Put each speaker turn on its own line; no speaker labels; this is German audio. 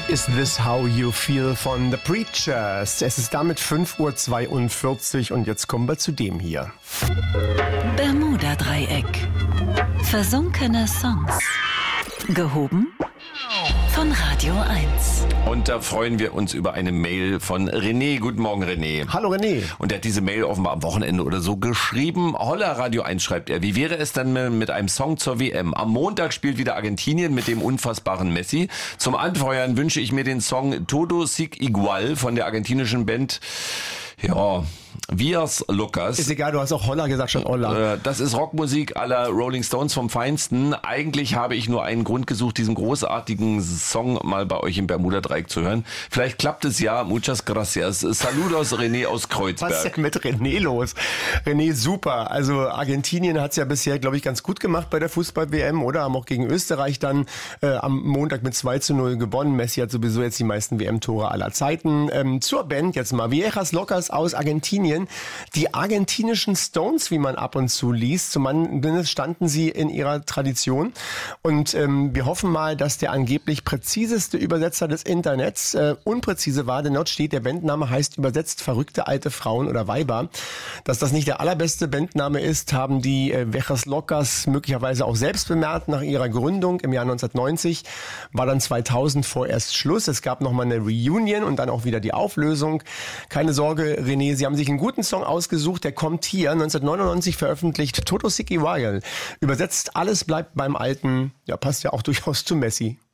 Is This How You Feel von The Preachers. Es ist damit 5:42 Uhr und jetzt kommen wir zu dem hier.
Bermuda-Dreieck. Versunkene Songs. Gehoben von Radio 1.
Und da freuen wir uns über eine Mail von René. Guten Morgen, René.
Hallo René.
Und er hat diese Mail offenbar am Wochenende oder so geschrieben. Holla, Radio 1 schreibt er. Wie wäre es dann mit einem Song zur WM? Am Montag spielt wieder Argentinien mit dem unfassbaren Messi. Zum Anfeuern wünsche ich mir den Song Todo Sig Igual von der argentinischen Band, ja, Vias Lucas.
Ist egal, du hast auch Holla gesagt, schon Holla.
Das ist Rockmusik à la Rolling Stones vom Feinsten. Eigentlich habe ich nur einen Grund gesucht, diesen großartigen Song mal bei euch im Bermuda-Dreieck zu hören. Vielleicht klappt es ja. Muchas gracias. Saludos, René aus Kreuzberg.
Was ist denn mit René los? René, super. Also Argentinien hat es ja bisher, glaube ich, ganz gut gemacht bei der Fußball-WM, oder? Haben auch gegen Österreich dann am Montag mit 2:0 gewonnen. Messi hat sowieso jetzt die meisten WM-Tore aller Zeiten. Zur Band jetzt mal. Vias Lucas aus Argentinien. Die argentinischen Stones, wie man ab und zu liest, zumindest standen sie in ihrer Tradition. Und wir hoffen mal, dass der angeblich präziseste Übersetzer des Internets unpräzise war, denn dort steht, der Bandname heißt übersetzt verrückte alte Frauen oder Weiber. Dass das nicht der allerbeste Bandname ist, haben die Vias Lucas möglicherweise auch selbst bemerkt. Nach ihrer Gründung im Jahr 1990 war dann 2000 vorerst Schluss. Es gab nochmal eine Reunion und dann auch wieder die Auflösung. Keine Sorge, René, Sie haben sich einen guten Song ausgesucht, der kommt hier, 1999 veröffentlicht, Todo Sig Igual. Übersetzt, alles bleibt beim Alten, ja, passt ja auch durchaus zu Messi.